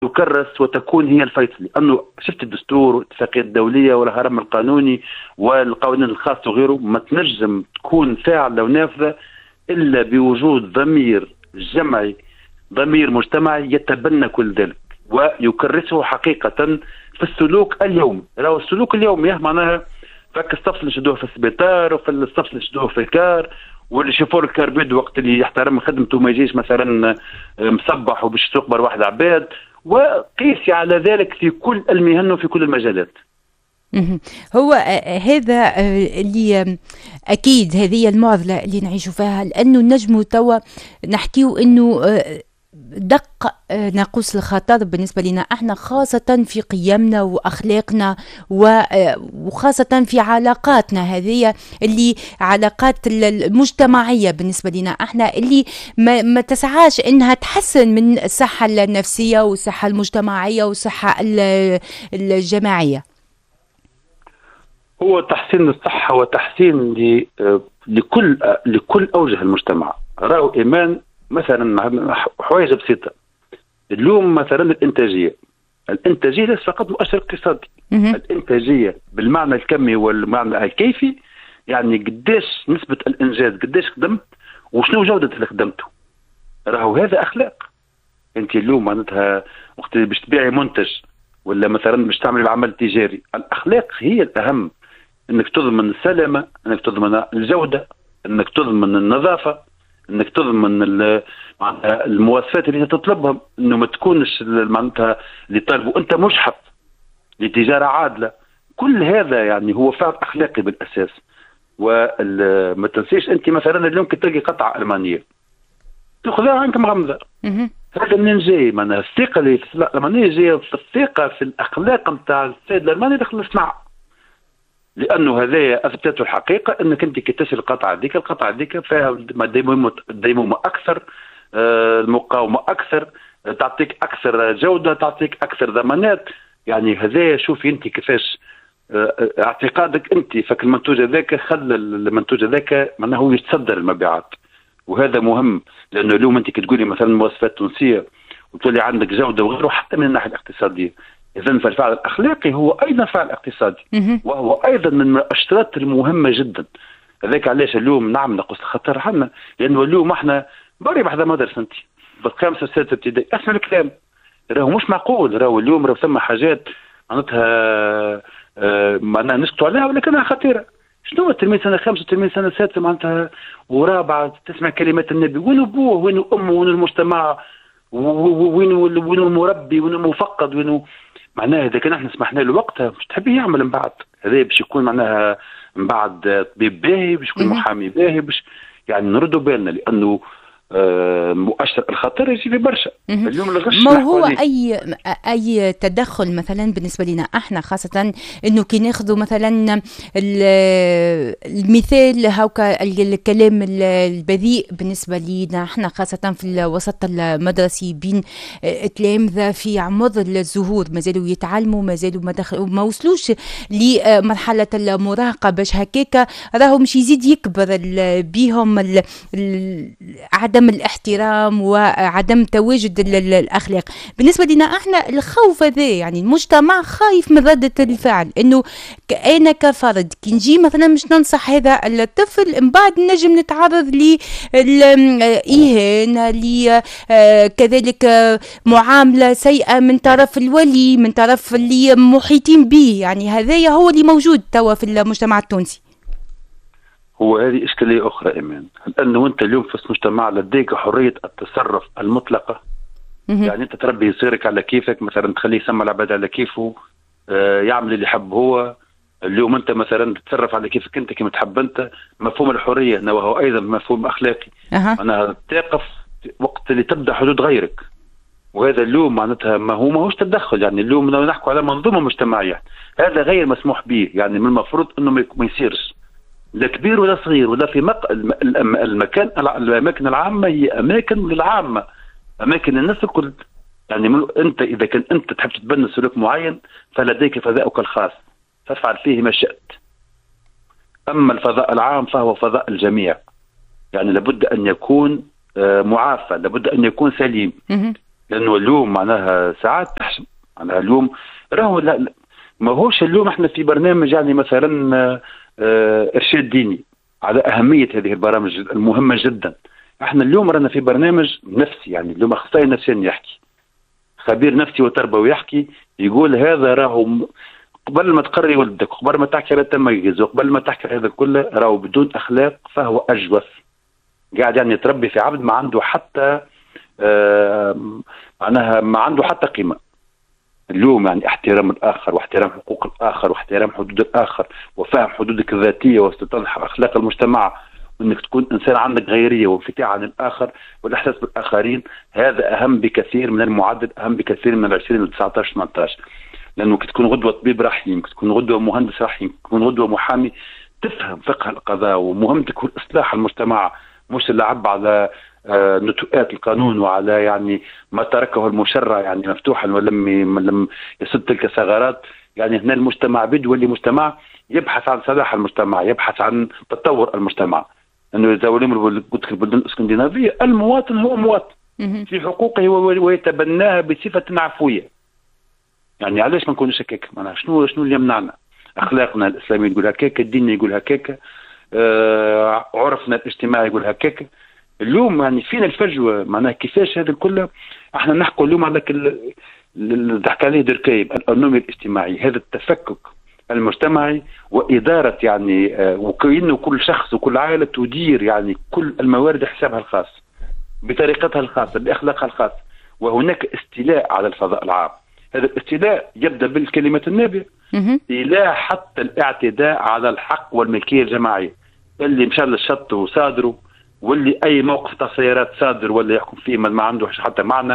تكرس وتكون هي الفيصل، لانه شفت الدستور والاتفاقيات الدوليه والهرم القانوني والقوانين الخاصه وغيره ما تنجم تكون فاعله ونافذه الا بوجود ضمير جمعي، ضمير مجتمعي يتبنى كل ذلك ويكرسه حقيقه في السلوك اليومي. راهو السلوك اليومي معناها فك الصف اللي شدوه في السبيطار وفي الصف اللي شدوه في الكار، واللي شوفوا الكربيد وقت اللي يحترم خدمته ما يجيش مثلا مصبح وباش تقبر واحد عباد، وقيسي على ذلك في كل المهن وفي كل المجالات. هو هذا اللي أكيد هذه المعضلة اللي نعيش فيها، لأنه نجموا توا نحكيو أنه دق ناقوس الخطر بالنسبة لنا احنا، خاصة في قيمنا وأخلاقنا وخاصة في علاقاتنا هذه اللي علاقات المجتمعية بالنسبة لنا احنا، اللي ما تسعاش انها تحسن من الصحة النفسية والصحة المجتمعية والصحة الجماعية. هو تحسين الصحة وتحسين لكل أوجه المجتمع. رأوا إيمان مثلا حوايج بسيطة اليوم، مثلا الإنتاجية ليس فقط مؤشر اقتصادي. الإنتاجية بالمعنى الكمي والمعنى الكيفي، يعني قديش نسبة الإنجاز، قديش خدمت وشنو جودة اللي خدمته. راهو هذا أخلاق. أنت اليوم معناتها وقت باش تبيعي منتج ولا مثلا باش تعملي عمل تجاري، الأخلاق هي الأهم. انك تضمن السلامه، انك تضمن الجوده، انك تضمن النظافه، انك تضمن المواصفات اللي تطلبهم، انه ما تكونش معناتها اللي طالبه انت مشحف لتجاره عادله. كل هذا يعني هو فعل اخلاقي بالاساس. وما تنسيش انت مثلا اليوم كي تلقي قطعه المانيه تاخذها عنك مغمضه، هذا منين جاي؟ معناها الثقه اللي في الالمانيه جايه في الثقه في الاخلاق نتاع السيد الالماني اللي خلص معه. لانه هذايا اثبتته الحقيقه انك انت كي تشري القطعه هذيك فيها ديمومه اكثر، المقاومه اكثر، تعطيك اكثر جوده، تعطيك اكثر ضمانات. يعني هذايا شوفي انت كيفاش اعتقادك انت فك المنتوج هذاك خلى المنتوج هذاك معناه هو يتصدر المبيعات. وهذا مهم، لانه اليوم انت كي تقولي مثلا مواصفات تونسيه وتولي عندك جوده وغيره حتى من الناحيه الاقتصاديه، إذن فالفعل الأخلاقي هو أيضا فعل اقتصادي، وهو أيضا من المؤشرات المهمة جدا. هذاك علاش اليوم نعم نقص الخطر عنا، لأنه اليوم احنا بري بحذا مدرسة انت بالخامسة والسادسة ابتدائي اسمع الكلام، راهو مش معقول. راهو اليوم راهو ثم حاجات معناتها معناها نسكتوا عليها ولكنها خطيرة. شنو التلميذ سنة خامسة والتلميذ سنة سادسة معناتها ورابعة تسمع كلمات النبي؟ وين أبوه؟ وين أمه؟ وين المجتمع؟ وين المربي؟ وين المفقد؟ وين معناها اذا كان احنا سمحنا له وقتها مش تحبي يعمل من بعد هذا باش يكون معناها من بعد طبيب باهي، باش يكون محامي باهي، باش يعني نردوا بالنا، لانه مؤشر الخطر يجي في برشا. اليوم الغش ما هو اي تدخل مثلا بالنسبه لنا احنا، خاصه انه كي ناخذوا مثلا المثال هاوكا الكلام البذيء بالنسبه لنا احنا، خاصه في الوسط المدرسي بين التلامذه في عمر الزهور مازالوا يتعلموا، مازالوا ما وصلوش لمرحله المراهقه، باش هكاك راهو مش يزيد يكبر بيهم عدم الاحترام وعدم تواجد الاخلاق. بالنسبه لنا احنا الخوف هذا، يعني المجتمع خايف من رده الفعل، انه انا كفرد كي نجي مثلا مش ننصح هذا الطفل من بعد نجم نتعرض لإهانة، كذلك معامله سيئه من طرف الولي، من طرف اللي محيطين به. يعني هذا هو اللي موجود توا في المجتمع التونسي. هو هذه إشكالية أخرى إيمان، لأنه أنت اليوم في المجتمع لديك حرية التصرف المطلقة. يعني أنت تربي صغيرك على كيفك، مثلا تخليه يسمى العباد على كيفه، يعمل اللي يحب هو. اليوم أنت مثلا تتصرف على كيفك أنت كما تحب أنت. مفهوم الحرية وهو أيضا مفهوم أخلاقي. أنا تقف وقت اللي تبدأ حدود غيرك، وهذا اليوم معناتها ما هوش تدخل. يعني اليوم نحكي على منظومة مجتمعية، هذا غير مسموح به. يعني من المفروض أنه ما يصيرش لا كبير ولا صغير ولا في الأماكن العامة هي أماكن للعامة، أماكن الناس الكل. يعني أنت إذا كان أنت تحب تتبنى سلوك معين فلديك فضاؤك الخاص فافعل فيه ما شئت. أما الفضاء العام فهو فضاء الجميع، يعني لابد أن يكون معافى، لابد أن يكون سليم. لانه اليوم معناها ساعات تحسب معناها اليوم راهو لا ما هوش اليوم احنا في برنامج يعني مثلا ارشاد ديني على اهميه هذه البرامج المهمه جدا. احنا اليوم رانا في برنامج نفسي، يعني اليوم اخصائي نفسي يحكي، خبير نفسي وتربوي يحكي، يقول هذا راهو قبل ما تقري ولدك، قبل ما تحكي على التميز، وقبل ما تحكي هذا كله راهو بدون اخلاق فهو اجوف. قاعد يعني يتربي في عبد ما عنده حتى معناها ما عنده حتى قيمه. اليوم يعني احترام الاخر واحترام حقوق الاخر واحترام حدود الاخر وفهم حدودك الذاتيه واستطاعه اخلاق المجتمع، وانك تكون انسان عندك غيريه وانفتاح عن الاخر والاحساس بالاخرين، هذا اهم بكثير من المعدل، اهم بكثير من 20 ل 19 18. لانه كي تكون غدوه طبيب رحيم، كي تكون غدوه مهندس رحيم، كي تكون غدوه محامي، تفهم فقه القضاء ومهمتك هو اصلاح المجتمع، مش اللعب على نتوءات القانون وعلى يعني ما تركه المشرع يعني مفتوحا ولم يسد تلك الثغرات. يعني هنا المجتمع بده يولي مجتمع يبحث عن صلاح المجتمع، يبحث عن تطور المجتمع. انه اذا قلت في البلدان الاسكندنافيه المواطن هو مواطن في حقوقه ويتبناها بصفه عفويه. يعني علاش ما نكونوش هكاك؟ معناها شنو اللي يمنعنا؟ اخلاقنا الاسلاميه تقول هكاك، الدين يقول هكاك، عرفنا الاجتماعي يقول هكاك. اليوم يعني فينا الفجوه، معناها كيفاش هذا كله احنا نحكوا اليوم على اللي ضحك عليه دركايب الانومي الاجتماعي، هذا التفكك المجتمعي واداره يعني وكأنه كل شخص وكل عائله تدير يعني كل الموارد حسابها الخاص بطريقتها الخاصه باخلاقها الخاصه، وهناك استيلاء على الفضاء العام. هذا الاستيلاء يبدا بالكلمه النابيه الى حتى الاعتداء على الحق والملكيه الجماعيه. اللي مشى للشط وصادره، واللي اي موقف تاع سيارات صادر ولا يحكم فيه ما عنده حتى معنى.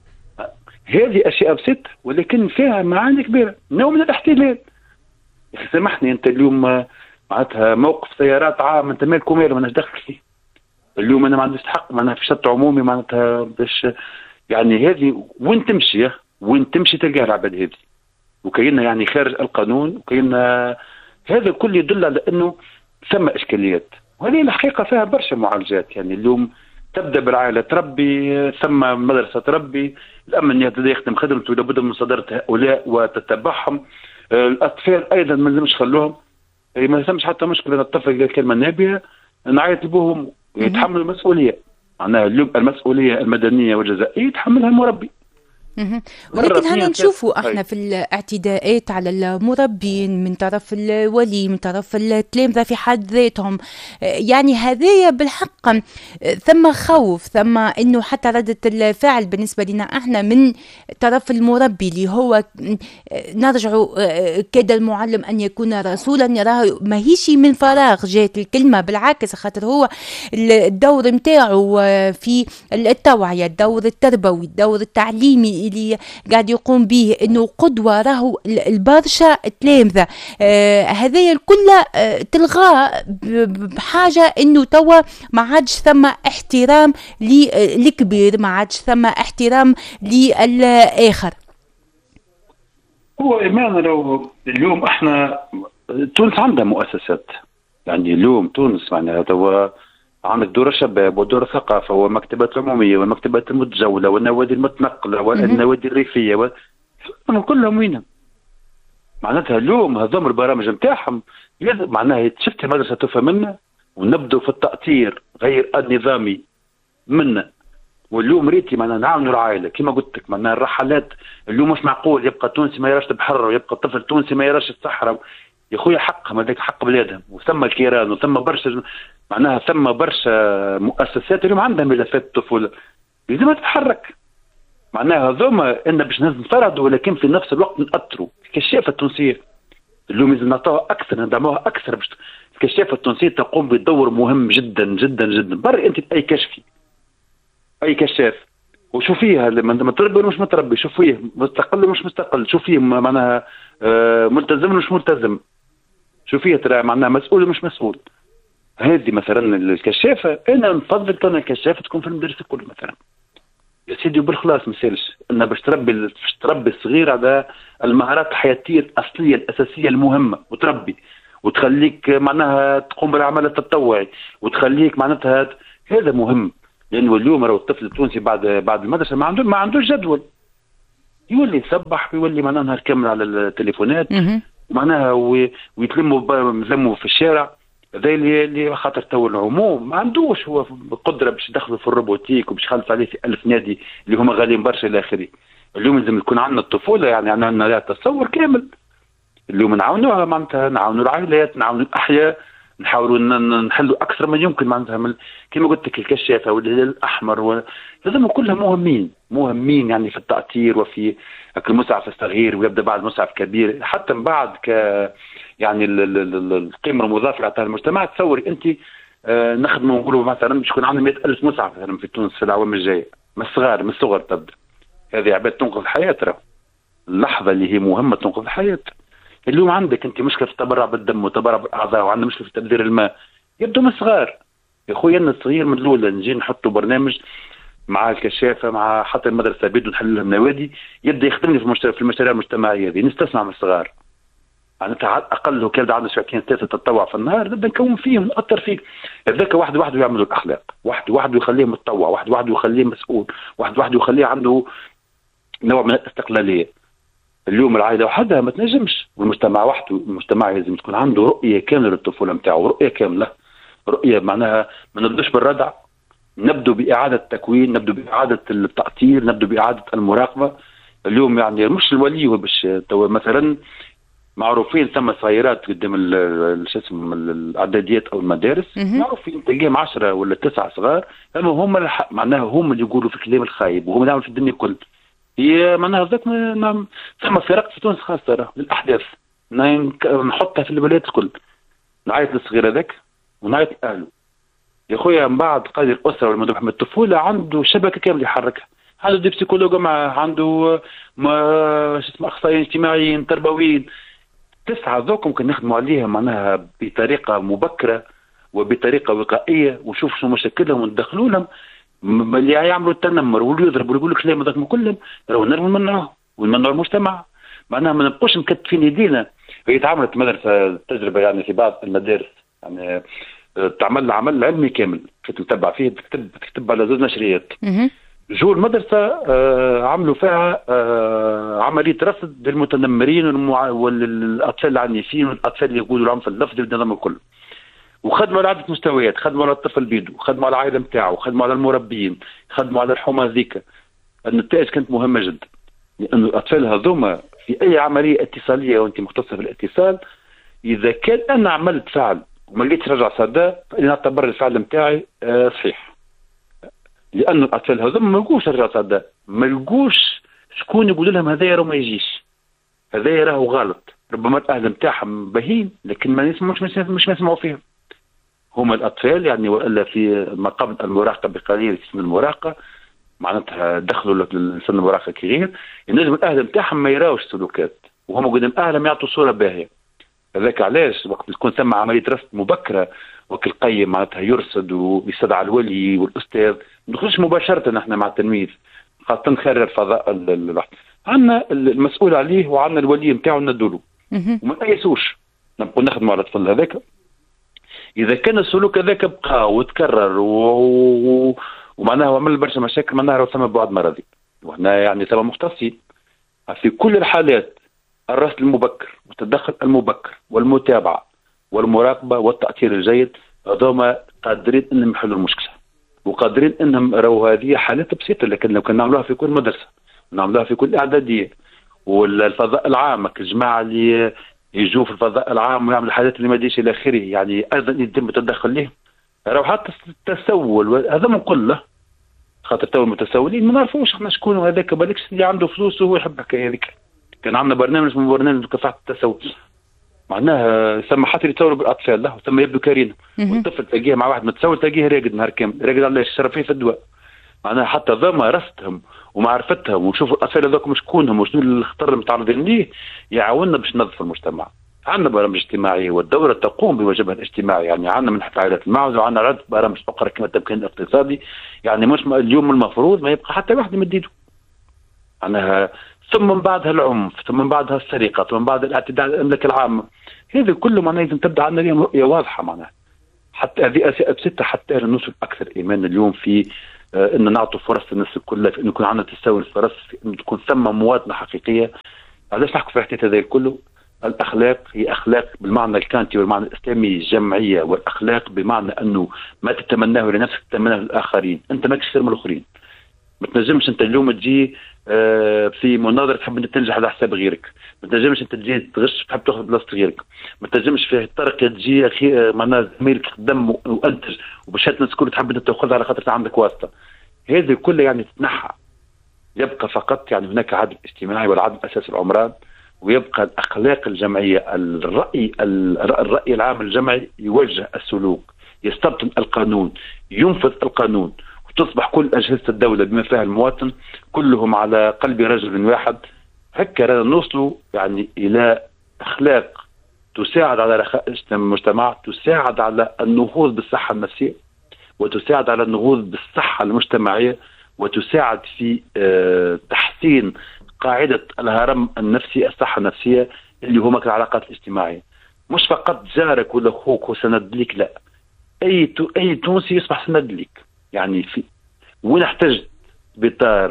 هذه اشياء بسيطه ولكن فيها معاني كبيره، نوع من الاحتلال. يا اخي سامحني، انت اليوم معناتها موقف سيارات عام، انت مالك وماله، ماناش داخل فيه. اليوم انا ما عنديش حق معناها في شط عمومي معناتها باش يعني هذه وين تمشي تلقاها العباد هذه، وكأنها يعني خارج القانون، وكأنها هذا الكل يدل على انه ثم اشكاليات. وهذه الحقيقه فيها برشا معالجات. يعني اليوم تبدا بالعائله تربي، ثم مدرسه تربي، الامن يخدم خدمته لابد من مصادره هؤلاء وتتبعهم. الاطفال ايضا ما لازمش خلوهم، ما لازمش حتى مشكله الطفل قال كلمه نابيه نعيط لابوهم يتحملوا المسؤوليه. معناها اليوم المسؤوليه المدنيه والجزائيه يتحملها المربي. ولكن هنا نشوفوا احنا في الاعتداءات على المربين من طرف الولي، من طرف التلامذة في حد ذاتهم. يعني هذايا بالحق ثم خوف، ثم انه حتى ردة الفعل بالنسبة لنا احنا من طرف المربي اللي هو نرجع كاد المعلم ان يكون رسولا. يراه ماهيش من فراغ جات الكلمة، بالعكس خاطر هو الدور متاعه في التوعية، الدور التربوي، الدور التعليمي اللي قاعد يقوم به، انه قدوه راهو البرشا تلامذه. هذايا الكل تلغاه بحاجه انه توا ما عادش ثم احترام للكبير، ما عادش ثم احترام للاخر. هو ايمان لو اليوم احنا تونس عندها مؤسسات، يعني اليوم تونس معناها توا عندك دور الشباب ودور الثقافه والمكتبات العموميه والمكتبات المتجوله والنوادي المتنقله والنوادي الريفيه كلهم وينهم؟ معناتها اليوم هذوم البرامج نتاعهم معناها شفت مدرسه تفهمنا، ونبدو في التاطير غير النظامي منا. واليوم ريتي معناها نعاونوا العائله كما قلت لك. معناها الرحلات اليوم مش معقول يبقى تونسي ما يراش البحر ويبقى الطفل التونسي ما يراش الصحراء. يا خويا حقهم هذاك حق بلادهم، وثم الكيران وثم برشا معناها ثم برشا مؤسسات اليوم عندها ملفات الطفوله لازم تتحرك. معناها هذوما ان باش نفرضوا ولكن في نفس الوقت نأثروا. الكشافه التونسيه اليوم لازم نعطوها اكثر، ندعموها اكثر. باش الكشافه التونسيه تقوم بدور مهم جدا جدا جدا. بري انت اي كشفي اي كشاف وشوف فيها لما تربي ولا مش متربي، شوف فيه مستقل ولا مش مستقل، شوف فيه معناها ملتزم ولا مش ملتزم، شوف فيه ترى معناها مسؤول ولا مش مسؤول. هذه مثلا الكشافه انا نفضل كون الكشافه تكون في المدرسه الكل مثلا يا سيدي، وبالخلاص ما يسالش انها باش تربي الصغير على المهارات الحياتيه الاصليه الاساسيه المهمه، وتربي وتخليك معناها تقوم بالعمل التطوعي، وتخليك معناتها هذا مهم. لانه اليوم راهو الطفل التونسي بعد المدرسه ما عندوش جدول، يولي يسبح ويولي معناها نهار كامل على التليفونات معناها ويتلموا في الشارع. هذا اللي خاطر تو العموم ما عندوش هو قدره باش يدخلوا في الروبوتيك وباش يخلص عليه في 1000 نادي اللي هما غاليين برشا الى اخره. اليوم لازم يكون عندنا الطفوله، يعني عندنا تصور كامل. اليوم نعاونوها معناتها، نعاونوا العائلات، نعاونوا الاحياء، نحاولوا نحلوا اكثر ما يمكن معناتها كما قلت لك الكشافه والهلال الاحمر لازم كلها مهمين يعني في التاطير وفي المسعف الصغير ويبدا بعد مسعف كبير حتى من بعد يعني القيمه المضافه اللي تعطيها المجتمع. تصوري انت نخدموا نقولوا مثلا باش يكون عندنا 100,000 مسعف مثلا في تونس في الاعوام الجايه، من الصغر تبدا. هذه عباد تنقذ الحياه، ترى اللحظه اللي هي مهمه تنقذ الحياه. اليوم عندك انت مشكله في التبرع بالدم وتبرع بالاعضاء، وعندنا مشكله في تبذير الماء، يبدو من الصغار. يا خويا الصغير من الاولى نجي نحطوا برنامج مع الكشافه مع حتى المدرسه بيدو نحل لهم نوادي، يبدا يخدم لي في المشاريع المجتمعيه هذه، نستسمع من الصغار. يعني على الاقل لو كان عنده ساعتين ثلاثه تتطوع في النهار نبدا نكون فيهم ناثر فيك. هذاك واحد يعملوا الاخلاق، واحد يخليه متطوع، واحد يخليه مسؤول، واحد يخليه عنده نوع من الاستقلاليه. اليوم العائله وحدها ما تنجمش، والمجتمع وحده. المجتمع لازم تكون عنده رؤيه كامله للطفوله نتاعو، رؤيه كامله، رؤيه معناها ما نبدوش بالردع، نبدو باعاده التكوين، نبدو باعاده التاطير، نبدو باعاده المراقبه. اليوم يعني مش الولي هو باش مثلا معروفين ثم صايرات قدام شو اسمه الاعداديات او المدارس، معروفين تلقاهم 10 ولا 9 صغار، اما هم معناها هم اللي يقولوا في الكلام الخايب وهم اللي يعملوا في الدنيا الكل. هي معناها ذاك ثم فرق في تونس خاصه للاحداث نحطها في البلاد الكل. نعيط للصغير هذاك ونعيط لاهله. يا خويا من بعد قاضي الاسره ولا مدرب الطفوله عنده شبكه كامله يحركها، عنده دي بسيكولوج معاه، عنده اخصائيين اجتماعيين تربويين. 9 ذوك ممكن نخدموا عليها معناها بطريقه مبكره وبطريقه وقائيه، ونشوف شنو مشاكلهم وندخلوا لهم. اللي يعملوا التنمر واللي يضرب ويقول لك كلام هذاك كلهم راهو نرموا منه ونمنعوا المجتمع. معناها ما نبقوش مكتفين يدينا. هي تعملت مدرسه تجربه يعني في بعض المدارس يعني تعمل عمل علمي كامل، كنت متبع فيه، تكتب على 2 نشريات. جو المدرسه عملوا فيها عمليه رصد للمتنمرين والاطفال العنيفين والاطفال اللي يقولوا العنف اللفظي والنظام الكل. وخدموا على عدة مستويات، خدموا على الطفل بيدو، خدموا على العائله نتاعو، خدموا على المربيين، خدموا على الحومه ذيك. النتائج كانت مهمه جدا، لأن الأطفال هذوما في أي عملية اتصالية وأنت مختصة في الاتصال، إذا كان أنا عملت فعل وما لقيتش رجع صدى فإن أعتبر الفعل نتاعي صحيح. لأن الأطفال هذوما ما لقوش رجع صدى، ما لقوش شكون يقول لهم هذا راهو ما يجيش، هذا راهو غلط. ربما الأهل نتاعهم باهين لكن ما يسمعوش، مش يسمعوا فيهم. هما الأطفال يعني، وإلا في ما قبل المراهقة بقليل سن المراهقة معناتها دخلوا لسن المراهقة كغير، ينجم الأهل نتاعهم ما يراوش سلوكات وهم قدام أهلهم يعطوا صورة باهية. هذاك علاش وقت تكون ثم عملية رصد مبكرة وكل قيم معناتها يرصد ويستدعى الولي والأستاذ، ما ندخلش مباشرة نحن مع التلميذ خاصة نخرر فضاء البحث. عندنا المسؤول عليه وعندنا الولي نتاعو ندولو وما نقيسوش، نبقوا نخدموا على الطفل هذاك. إذا كان السلوك هذاك بقى وتكرر ومعناها عمل برشا مشاكل، معناها راه ثم بعد مرضي، وهنا يعني ثم مختصين في كل الحالات. الرصد المبكر والتدخل المبكر والمتابعة والمراقبة والتأثير الجيد هذوما قادرين انهم يحلوا المشكلة، وقادرين انهم راهو هذه حالات بسيطة، لكن لو كان نعملوها في كل مدرسة ونعملوها في كل إعدادية والفضاء العام، الجماعة اللي يجوا في الفضاء العام ويعملوا الحاجات اللي ما ديش الى اخره، يعني ايضا يتم التدخل لهم. راهو حتى التسول هذا نقول له، خاطر تو المتسولين ما نعرفوش احنا شكون هذاك، بالكش اللي عنده فلوس وهو يحب الحكايه هذيك. كان عندنا برنامج اسمه برنامج مكافحه التسول، معناها ثم حتى يتصوروا بالاطفال له ثم يبدو كارين، والطفل تلاقيه مع واحد متسول تلاقيه راقد نهار كامل، راقد على الشرف فيه في الدواء. معناها حتى ضما رصدهم ومعرفتهم ونشوفوا الاطفال هذوك شكونهم وشنو الخطر اللي متعرضين ليه، يعاوننا باش ننظف المجتمع. عندنا برامج اجتماعيه والدوله تقوم بواجبها الاجتماعي، يعني عندنا من حتى عائلات المعز وعندنا عدة برامج اخرى كما التمكين الاقتصادي. يعني مش اليوم المفروض ما يبقى حتى واحد يمد يده. معناها ثم من بعدها العنف، ثم من بعدها السرقه، ثم من بعد الاعتداء على الاملاك العامه. هذا كله معناها لازم تبدا عندنا اليوم رؤيه واضحه، معناها حتى هذه اشياء بسيطه حتى نوصل اكثر ايمان اليوم في ان نعطوا فرص للناس الكل، في انه يكون عندنا تساوي الفرص، في انه تكون ثم مواطنه حقيقيه. علاش نحكوا في الحديث هذا كله؟ الاخلاق هي اخلاق بالمعنى الكانتي والمعنى الاسلامي الجمعيه، والاخلاق بمعنى انه ما تتمناه لنفسك تتمناه للاخرين، انت ماكش خير من الاخرين. ما تنجمش انت اليوم تجي في مناظره تحب انت تنجح على حساب غيرك، ما تنجمش انت تجي تغش تحب تاخذ بلاصه غيرك، ما تنجمش في الطريق تجي معناها زميلك خدم وانتج وباش الناس الكل تحب انت تاخذها على خاطر عندك واسطه. هذه كلها يعني تتنحى، يبقى فقط يعني هناك عدل اجتماعي والعدل اساس العمران، ويبقى الاخلاق الجمعيه، الراي العام الجمعي يوجه السلوك، يستبطن القانون، ينفذ القانون، وتصبح كل اجهزه الدوله بما فيها المواطن كلهم على قلب رجل واحد. هكا رانا نوصلوا يعني الى اخلاق تساعد على رخاء المجتمع، تساعد على النهوض بالصحه النفسيه، وتساعد على النهوض بالصحه المجتمعيه، وتساعد في تحسين قاعدة الهرم النفسي، الصحة النفسية اللي هو العلاقات الاجتماعية. مش فقط جارك ولا أخوك هو سند لك، لا، أي تونسي يصبح سند لك. يعني في وين احتجت بطار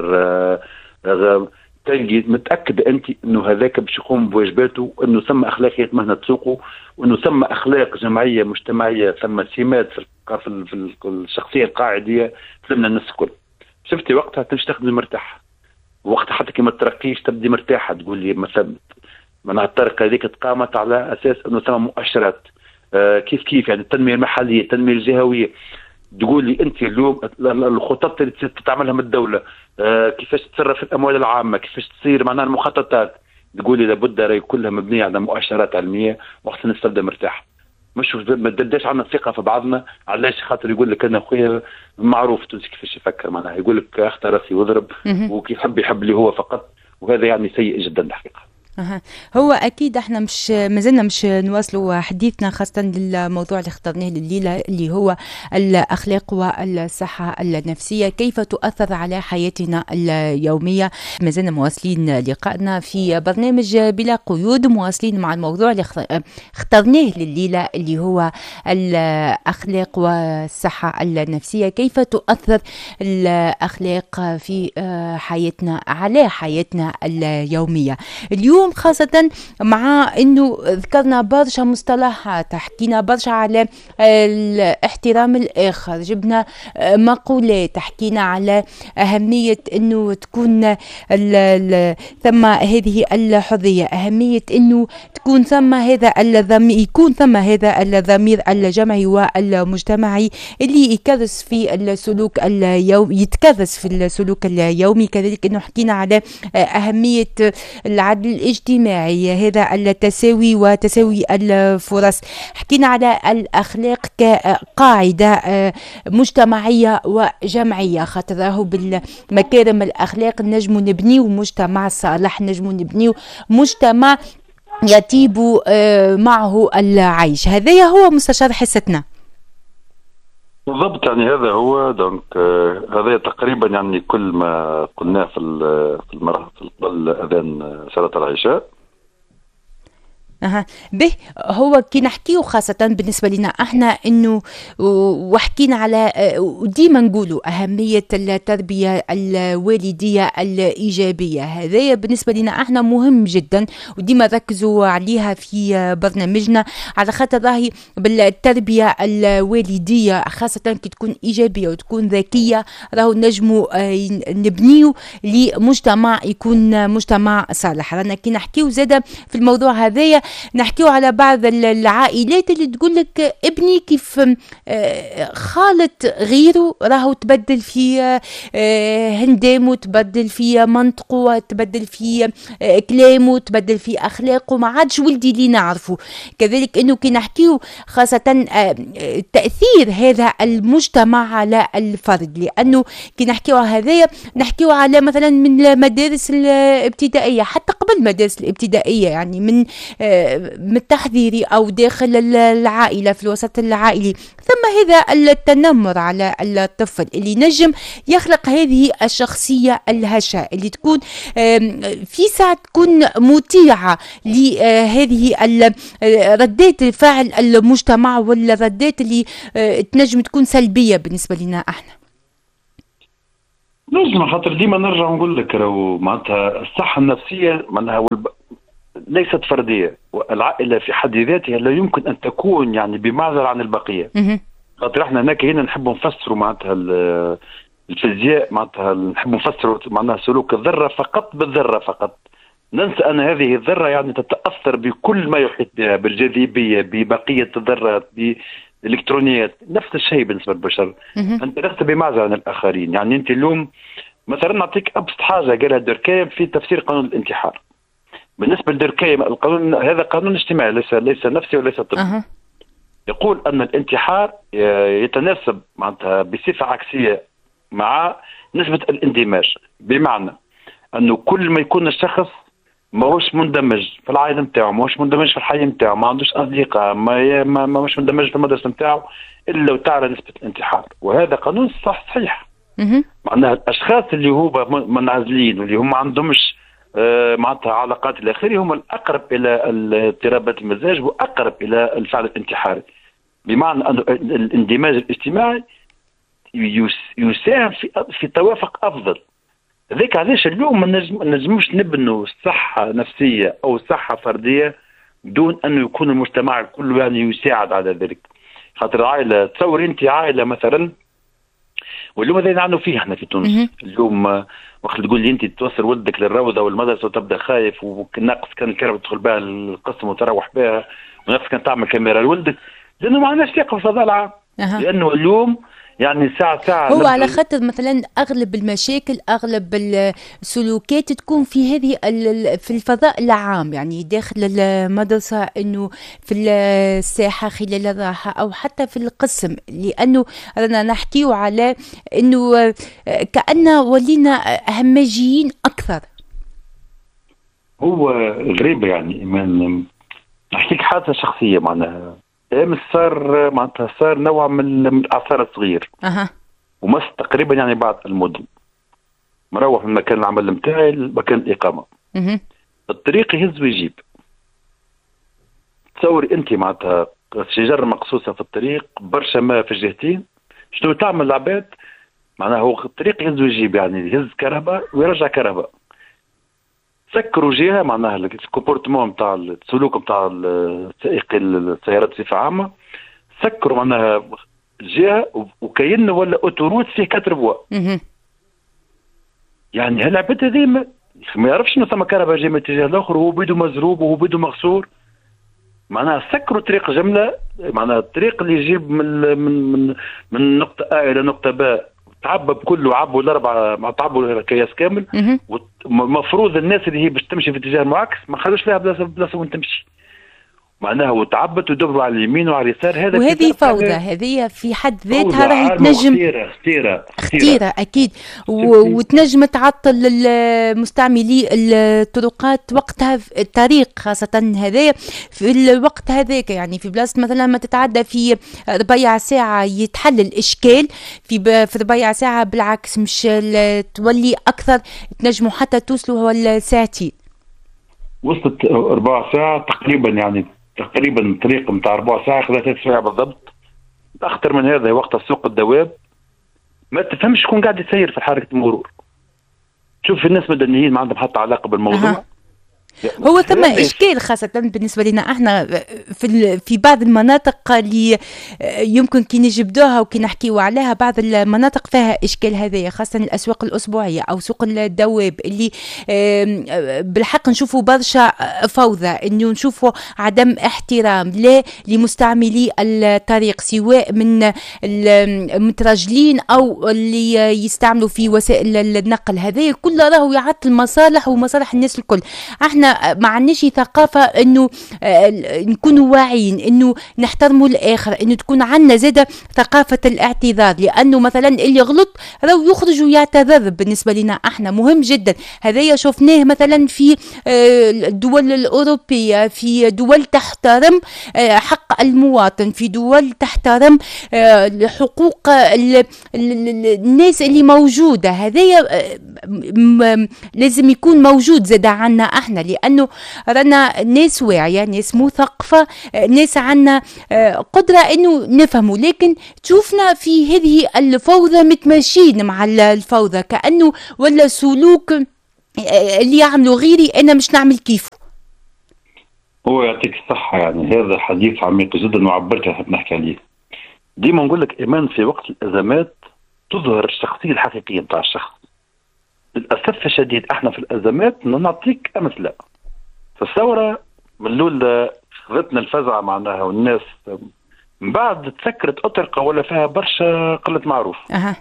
تلقي متأكد أنت أنه هذاك باش يقوم بواجباته، وأنه ثم أخلاقيات مهنة تسوقه، وأنه ثم أخلاق جمعية مجتمعية، ثم سمات في الشخصية القاعدية ضمن الناس الكل. شفتي وقتها تمشي تخدم مرتاح، وقت حتى كي ما ترقيش تبدي مرتاحه، تقول لي مثلا من الطريقه هذيك تقامت على اساس انه ثم مؤشرات كيف يعني التنميه المحليه، التنميه الجهويه. تقول لي انت اليوم الخطط اللي تتعملها من الدوله، كيفاش تتصرف في الاموال العامه، كيفاش تصير معناها المخططات، تقول لي لابد راهي كلها مبنيه على مؤشرات علميه، وقت الناس تبدا مرتاح. مش ما تبداش عندنا ثقه في بعضنا. علاش؟ خاطر يقول لك انا خويا معروف تونسي كيفاش يفكر، معناها يقول لك اختار راسي واضرب، وكيف يحب اللي هو فقط، وهذا يعني سيء جدا الحقيقه. هو اكيد احنا مش مازلنا مش نواصلوا حديثنا خاصه للموضوع اللي اخترناه لليله اللي هو الاخلاق والصحه النفسيه، كيف تؤثر على حياتنا اليوميه. مازلنا مواصلين لقائنا في برنامج بلا قيود، مواصلين مع الموضوع اللي اخترناه لليله اللي هو الاخلاق والصحه النفسيه، كيف تؤثر الاخلاق في حياتنا على حياتنا اليوميه. اليوم خاصة مع انه ذكرنا برشا مصطلحات، حكينا برشا على الاحترام الاخر، جبنا مقولات، حكينا على اهمية انه تكون ثم هذه الحرية، اهمية انه تكون ثم هذا الضمير، يكون ثم هذا الضمير الجمعي والمجتمعي اللي يكرس في السلوك اليومي، يتكرس في السلوك اليومي. كذلك انه حكينا على اهمية العدل الاجتماعي، هذا التساوي وتساوي الفرص. حكينا على الأخلاق كقاعدة مجتمعية وجمعية، خاطر راهو بالمكارم الأخلاق نجمو نبنيو مجتمع صالح، نجمو نبنيو مجتمع يطيب معه العيش. هذا هو مستشار حصتنا بالضبط. يعني هذا هو دونك هذا تقريبا يعني كل ما قلناه في قبل اذان صلاه العشاء. به هو كي نحكيه خاصة بالنسبة لنا احنا انه وحكينا على وديما نقولوا اهمية التربية الوالدية الايجابية، هذا بالنسبة لنا احنا مهم جدا، وديما ركزوا عليها في برنامجنا، على خاطر راهي بالتربية الوالدية خاصة كي تكون ايجابية وتكون ذكية، راهو نجموا نبنيو لمجتمع يكون مجتمع صالح. رانا كي نحكيو زادا في الموضوع هذايا نحكيو على بعض العائلات اللي تقول لك ابني كيف خالط غيره راهو تبدل في هندامه، تبدل في منطقه، تبدل في كلامه، تبدل في اخلاقه، ما عادش ولدي اللي نعرفه. كذلك انه كي نحكيو خاصه تاثير هذا المجتمع على الفرد، لانه كي نحكيو هذايا نحكيو على مثلا من المدارس الابتدائيه، حتى قبل المدارس الابتدائيه، يعني من التحذيري أو داخل العائلة في الوسط العائلي، ثم هذا التنمر على الطفل اللي نجم يخلق هذه الشخصية الهشة اللي تكون في ساعة تكون مطيعة لهذه ردات فعل المجتمع، ولا ردات اللي تنجم تكون سلبية بالنسبة لنا احنا. نجم، خاطر ديما نرجع نقول لك راهو معناتها الصحة النفسية معناها ليست فردية، والعائلة في حد ذاتها لا يمكن أن تكون يعني بمعزل عن البقية. خاطر احنا هناك هنا نحب نفسروا معناتها الفيزياء، معناتها نحب نفسروا معناها سلوك الذرة فقط بالذرة فقط، ننسى أن هذه الذرة يعني تتأثر بكل ما يحيط بها، بالجاذبية، ببقية الذرات، بالإلكترونيات، نفس الشيء بالنسبة للبشر. أنت لست بمعزل عن الآخرين. يعني أنت اليوم مثلا نعطيك أبسط حاجة قالها دوركهايم في تفسير قانون الانتحار. بالنسبة لدوركهايم القانون هذا قانون اجتماعي، ليس نفسي وليس طبي. يقول أن الانتحار يتناسب معناتها بصفة عكسية مع نسبة الاندماج، بمعنى أنه كل ما يكون الشخص ماهوش مندمج في العائلة نتاعو، ماهوش مندمج في الحي نتاعو، ما عندوش أصدقاء، ماهوش مندمج في المدرسة نتاعو، إلا وتعلى نسبة الانتحار. وهذا قانون صحيح. معناها الأشخاص اللي هو منعزلين واللي هم ما عندهمش معناتها علاقات إلى آخره هم الأقرب إلى اضطرابات المزاج وأقرب إلى الفعل الانتحاري، بمعنى أن الاندماج الاجتماعي يساهم في توافق أفضل. ذلك علاش اليوم ما نجموش نبنوا صحة نفسية أو صحة فردية بدون أنه يكون المجتمع كله يعني يساعد على ذلك. خاطر العائلة، تصور أنت عائلة مثلا، واليوم هذا نعنوا فيه احنا في تونس. اليوم وقت تقول لي انت توصل ولدك للروضه والمدرسه وتبدا خايف وناقص كان الكهرباء تدخل بها القسم وتروح بها، وناقص كان تعمل كاميرا لولدك، لانه ما عندناش ثقه في الفضاء العام. لانه اليوم يعني ساعة هو على خاطر مثلا اغلب المشاكل، اغلب السلوكات تكون في هذه في الفضاء العام، يعني داخل المدرسه، انه في الساحه خلال الراحه او حتى في القسم، لانه رانا نحكيو على انه كأن ولينا همجيين اكثر. هو غريب يعني ايمان، نحكي لك حادثه شخصيه معناها امس صار نوع من الاعصار الصغير. ومس تقريبا يعني بعض المدن، مروح من مكان العمل نتاعي لمكان الاقامه. الطريق يهز ويجيب. تصوري انت معناتها شجره مقصوصه في الطريق، برشا ماء في الجهتين، شنو تعمل العباد؟ معناها هو الطريق يهز ويجيب، يعني يهز كهرباء ويرجع كهرباء. سكروا جهه معناها الكومبورتمون نتاع السلوك نتاع سائقي السيارات بصفه عامه، سكروا معناها جهه وكأنه ولا اوتوروت فيه 4 فوا. يعني هالعباد هذي ما يعرفش انه ثم كهرباء جايه من الاتجاه الاخر وهو بيدو مزروب وهو بيدو مغسور. معناها سكروا طريق جمله، معناها الطريق اللي يجيب من نقطه A الى نقطه B تعبى بكله، عبوا الاربعه مع تعبوا كياس كامل. والمفروض الناس اللي هي باش تمشي في اتجاه المعاكس ما خلوش لها بلاصه وين تمشي، معناها وتعبت ودبروا على اليمين وعلى اليسار. هذا وهذه فوضى، هذه في حد ذاتها راهي تنجم خطيرة أكيد، وتنجم تعطل المستعملي الطرقات وقتها، الطريق خاصة هذايا في الوقت هذاك، يعني في بلاصة مثلا ما تتعدى في ربيع ساعة يتحل الإشكال، في ربيع ساعة بالعكس مش تولي أكثر، تنجموا حتى توصلوا الساعتين. وصلت 4 ساعة تقريبا، يعني تقريبا الطريق نتاع 4 ساعة خذت 3 ساعات بالضبط. أخطر من هذا وقت سوق الدواب ما تفهمش شكون قاعد يسير في حركة المرور. تشوف الناس مدنيين ما عندهم حتى علاقة بالموضوع. هو ثم إشكال خاصة بالنسبة لنا احنا في بعض المناطق اللي يمكن كي نجبدوها وكي نحكيو عليها، بعض المناطق فيها إشكال هذايا، خاصة الأسواق الأسبوعية أو سوق الدواب اللي بالحق نشوفوا برشا فوضى، إنه نشوفوا عدم احترام لا لمستعملي الطريق، سواء من المترجلين أو اللي يستعملوا في وسائل النقل. هذايا كله راهو يعطل مصالح ومصالح الناس الكل. احنا ما عندناش ثقافه انه نكونوا واعيين، انه نحترموا الاخر، انه تكون عندنا زاده ثقافه الاعتذار، لانه مثلا اللي غلط راهو يخرج ويعتذر. بالنسبه لنا احنا مهم جدا هذايا، شفناه مثلا في الدول الاوروبيه، في دول تحترم حق المواطن، في دول تحترم حقوق الناس اللي موجوده. هذايا لازم يكون موجود زاده عنا احنا، لأنه رانا ناس واعية، ناس مثقفة، ناس عنا قدرة أنه نفهموا، لكن تشوفنا في هذه الفوضى متماشين مع الفوضى، كأنه ولا سلوك اللي يعملوا غيري أنا مش نعمل كيفه. هو يعطيك الصحة، يعني هذا حديث عميق جدا وعبرت نحب نحكي عليه. ديما نقول لك إيمان في وقت الأزمات تظهر الشخصية الحقيقية نتاع الشخص. للأسف الشديد احنا في الأزمات نعطيك أمثلة. في الثورة من الأول خذتنا الفزعة معناها، والناس من بعد تسكرت أطرقة ولا فيها برشا قلة معروف.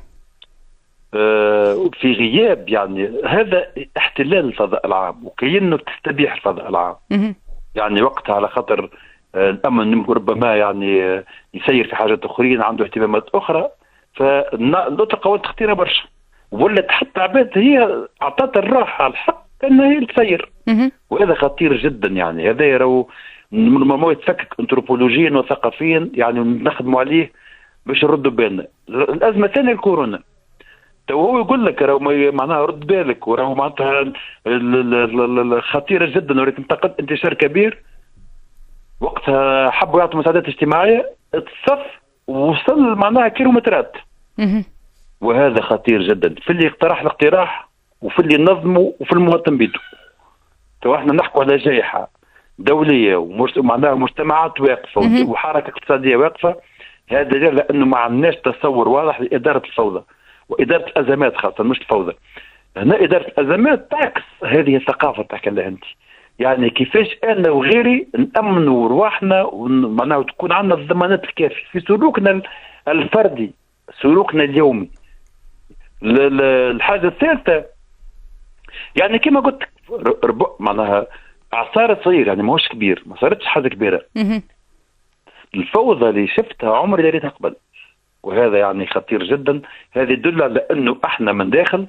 في غياب يعني هذا احتلال الفضاء العام، وكأنه تستبيح الفضاء العام. يعني وقتها على خاطر الأمن ربما يعني يسير في حاجات أخرين، عنده اهتمامات أخرى، فالأطرقة ولت خطيرة برشا، ولت حتى عباد هي أعطت الراحة الحق أنها هي تسير. وهذا خطير جدا. يعني هذا يروا ما يتفكك انثروبولوجيا وثقافيا، يعني نخدموا عليه باش نردوا بالنا. الأزمة الثانية الكورونا، تو هو يقول لك راهو معناها رد بالك، وراهو معناتها خطيرة جدا، ولكن انتقد انتشار كبير. وقتها حبوا يعطوا مساعدات اجتماعية، الصف وصل معناها كيلومترات. وهذا خطير جدا في اللي اقترح الاقتراح، وفي اللي نظموا، وفي المواطن بيته. تو احنا نحكوا على جائحة دولية ومعناها مجتمعات واقفة وحركة اقتصادية واقفة. هذا دليل لأنه ما عندناش تصور واضح لإدارة الفوضى وإدارة الأزمات، خاصة مش الفوضى. هنا إدارة الأزمات تعكس هذه الثقافة تحكي لها أنت، يعني كيفاش أنا وغيري نأمنوا رواحنا ومعناها تكون عندنا الضمانات الكافية في سلوكنا الفردي، سلوكنا اليومي. الحاجة الثالثة يعني كما قلت معناها عصارة صغير، يعني ماهوش كبير، ما صارتش حاجة كبيرة. الفوضى اللي شفتها عمري لا ريتها قبل، وهذا يعني خطير جدا. هذا يدل على انه احنا من داخل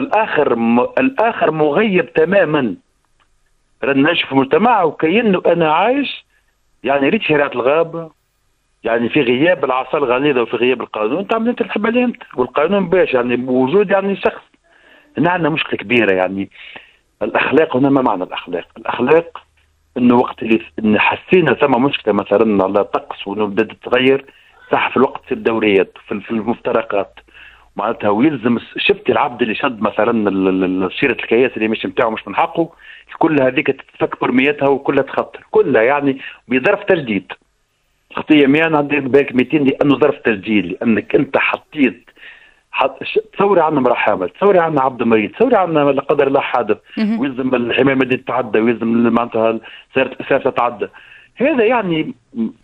الاخر مغيب تماما. رانا نعيش في مجتمع وكأنه انا عايش يعني ريت شريعة الغابة، يعني في غياب العصا الغليظة وفي غياب القانون تعمل انت تحب عليه انت، والقانون باش يعني بوجود يعني شخص. هنا عندنا مشكلة كبيرة. يعني الاخلاق هنا، ما معنى الاخلاق؟ الاخلاق انه وقت اللي إن حسينا ثم مشكلة مثلا على طقس ونبدأ تتغير، صح في الوقت في الدوريات في المفترقات معناتها، ويلزم شفتي العبد اللي شد مثلا شيرة الكياس اللي مش متاعه مش من حقه، كل هذيك تتفك برميتها وكلها تخطر كلها، يعني بظرف تجديد. خطية ميان عندي بالك 200 لأنه ظرف تسجيل، لأنك أنت حطيت تصوري عنا امرأة حامل، تصوري عنا عبد مريض، تصوري عنا لا قدر الله حادث ويلزم الحماية المدنية تتعدى، ويلزم معناتها سيارة تتعدى. هذا يعني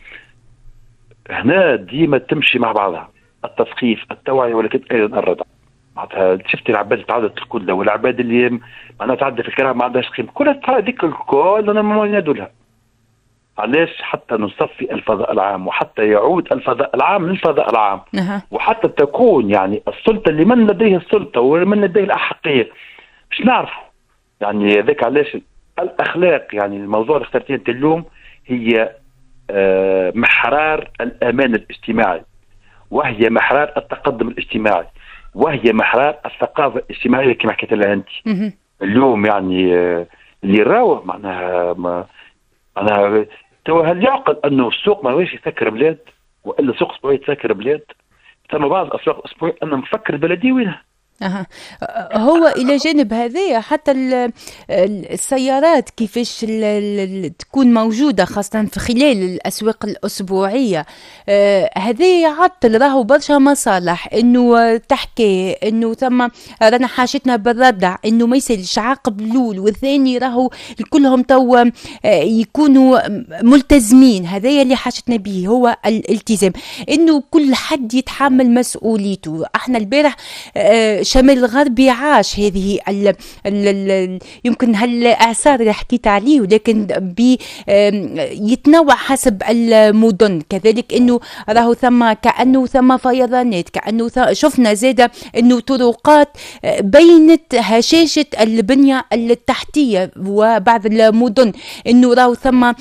هنا ديما تمشي مع بعضها التثقيف، التوعية، ولكن أيضا الردع. معناتها شفتي العباد اللي تعدت كلها، والعباد اللي معناتها تعدى في الكلام ما عندهاش قيمة، كلها هذيك الكل أنا ما ينادوا لها. علاش؟ حتى نصفي الفضاء العام، وحتى يعود الفضاء العام للفضاء العام، وحتى تكون يعني السلطة اللي من لديه السلطة ومن لديه الأحقية مش نعرفه. يعني ذاك علاش الأخلاق، يعني الموضوع اللي اخترتيه أنت اليوم هي محرار الأمان الاجتماعي، وهي محرار التقدم الاجتماعي، وهي محرار الثقافة الاجتماعية كما حكيت لها أنت اليوم. يعني اللي راوه معناها أنا هل يعقل أنه السوق ما يواش يسكر بلاد، وإلا سوق أسبوعي يتسكر بلاد؟ ثم بعض الأسواق الأسبوعية أنا مفكر البلدية وينها. هو إلى جانب هذا حتى السيارات كيفاش تكون موجودة خاصة في خلال الأسواق الأسبوعية، هذا يعطل راهو برشا مصالح، إنه تحكي إنه ثم رانا حاجتنا بالردع، إنه ما يسالش عقب الأول والثاني راهو كلهم تو يكونوا ملتزمين. هذا اللي حاجتنا به هو الالتزام، إنه كل حد يتحمل مسؤوليته. احنا البارح شمال الغربي عاش هذه يمكن هالإعصار اللي حكيت عليه، ولكن يتنوع حسب المدن. كذلك إنه راهو كأنه ثم فيضانات، كأنه شفنا زادة إنه طرقات بينت هشاشة البنية التحتية، وبعض المدن إنه راهو ثم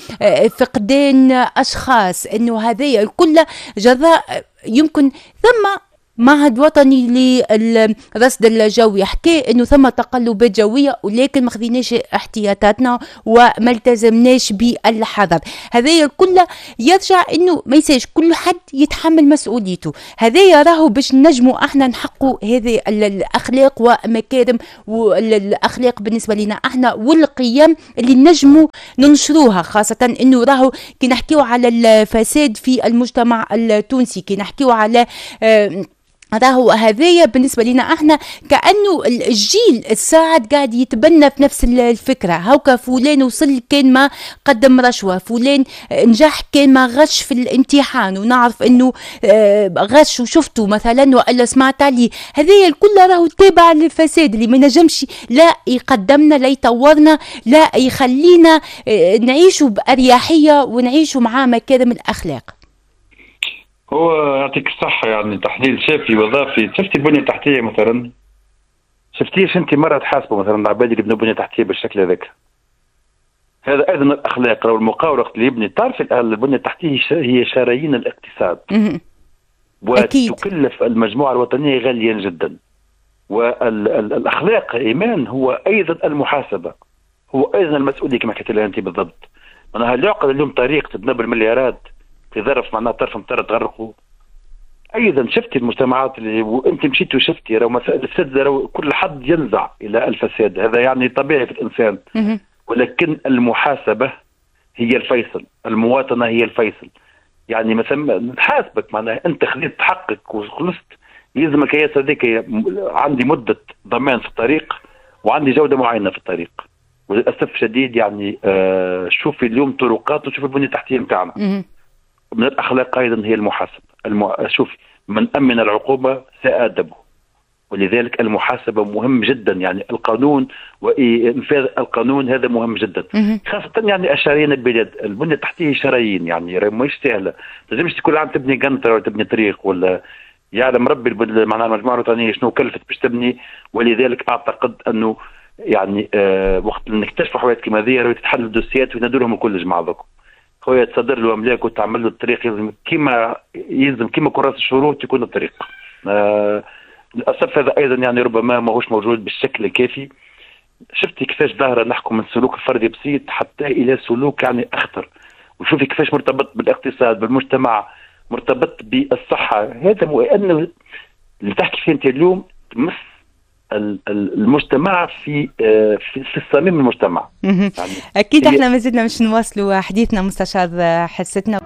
فقدان أشخاص، إنه هذه كلها جراء يمكن ثم معهد وطني للرصد الجوي حكى انه ثم تقلبات جويه ولكن ما خذيناش احتياطاتنا وما التزمناش بالحذر. هذايا الكل يرجع انه ما يساش كل حد يتحمل مسؤوليته. هذايا راهو باش نجموا احنا نحققوا هذه الاخلاق ومكارم والاخلاق بالنسبه لنا احنا والقيم اللي نجموا ننشروها، خاصه انه راهو كي نحكيو على الفساد في المجتمع التونسي، كي نحكيو على راهو هذايا بالنسبه لنا احنا كانه الجيل الساعد قاعد يتبنى في نفس الفكره. هوكا فلان وصل كان ما قدم رشوه، فلان نجح كان ما غش في الامتحان ونعرف انه غش وشفته مثلا والا سمعت عليه. هذايا الكل راهو تابع للفساد اللي ما نجمش لا يقدمنا لا يطورنا لا يخلينا نعيشوا باريحيه ونعيشوا مع مكارم الاخلاق. هو يعطيك الصحة، يعني تحليل شافي وظافي. شفتي البنية التحتية مثلا؟ شفتيش انت مرة تحاسبوا مثلا العباد اللي يبنوا بنية تحتية بالشكل هذاك؟ هذا ايضا الاخلاق. لو المقاول وقت اللي يبني، تعرف البنية التحتية هي شرايين الاقتصاد وتكلف المجموعة الوطنية غاليا جدا. والاخلاق ايمان هو ايضا المحاسبة، هو ايضا المسؤولية كما حكيت لها انت بالضبط. انا هل يعقل اليوم طريق تبنى بالمليارات في ظرف معناها طرف مطر تغرقوا؟ ايضا شفتي المجتمعات اللي وانت مشيتي وشفتي راهو مسائل الفساد، كل حد ينزع الى الفساد، هذا يعني طبيعي في الانسان. ولكن المحاسبه هي الفيصل، المواطنه هي الفيصل. يعني مثلا نحاسبك معناها انت خليت حقك وخلصت، يلزمك يا صديقي عندي مده ضمان في الطريق وعندي جوده معينه في الطريق. وللاسف شديد يعني شوفي اليوم طرقات وشوفي البنيه التحتيه نتاعنا. من الأخلاق أيضا هي المحاسبة. شوف، من أمن العقوبة سأدبه، ولذلك المحاسبة مهم جدا. يعني القانون وإنفاذ القانون هذا مهم جدا، خاصة يعني الشرايين البلاد. البنية التحتية شرايين، يعني مش سهلة. لازمش كل عام تبني قنطرة ولا تبني طريق، ولا يعلم ربي معناها المجموعة الوطنية شنو كلفت باش تبني. ولذلك أعتقد أنه يعني وقت نكتشفوا حوادث كما هذه تتحل الدوسيات وينادوا لهم الكل جماعة ذوك. خويا تصدر له املاك وتعمل له الطريق يلزم كيما كراسة الشروط يكون الطريق. للاسف هذا ايضا يعني ربما ماهوش موجود بالشكل الكافي. شفتي كيفاش ظاهره نحكم من سلوك فردي بسيط حتى الى سلوك يعني اخطر. وشوفي كيفاش مرتبط بالاقتصاد بالمجتمع، مرتبط بالصحه. هذا ان اللي تحكي فيه انت اليوم تمس المجتمع في الصميم المجتمع. يعني اكيد احنا ما زلنا مش نواصلوا حديثنا مستشار حستنا.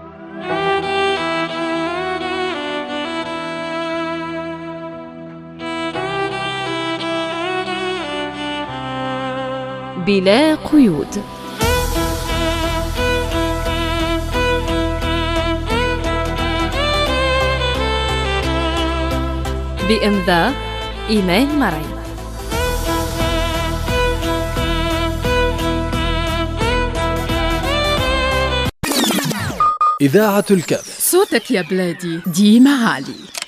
بلا قيود. بإمضاء إيمان مرعي. إذاعة الكف، صوتك يا بلادي ديما عالي.